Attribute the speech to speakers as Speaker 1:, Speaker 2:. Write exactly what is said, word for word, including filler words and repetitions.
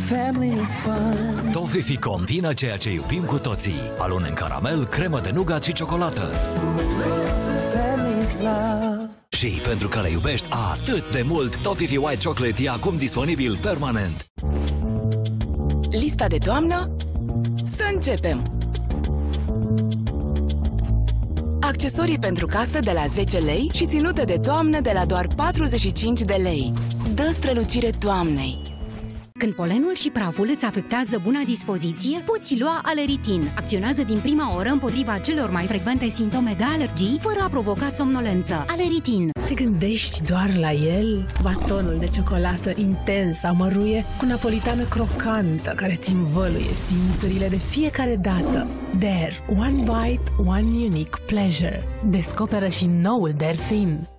Speaker 1: Family is fun.
Speaker 2: Toffifee combină ceea ce iubim cu toții. Alun în caramel, cremă de nougat și ciocolată.
Speaker 1: Family is love.
Speaker 2: Și pentru că le iubești atât de mult, Toffifee White Chocolate e acum disponibil permanent.
Speaker 3: Lista de toamnă? Să începem! Accesorii pentru casă de la zece lei și ținute de toamnă de la doar patruzeci și cinci de lei. Dă strălucire toamnei!
Speaker 4: Când polenul și praful îți afectează buna dispoziție, poți lua Aleritin. Acționează din prima oră împotriva celor mai frecvente simptome de alergii, fără a provoca somnolență. Aleritin.
Speaker 5: Te gândești doar la el? Batonul de ciocolată intens amăruie cu napolitană crocantă care ți învăluie simțurile de fiecare dată. Dare. One bite, one unique pleasure. Descoperă și noul Dare Thin.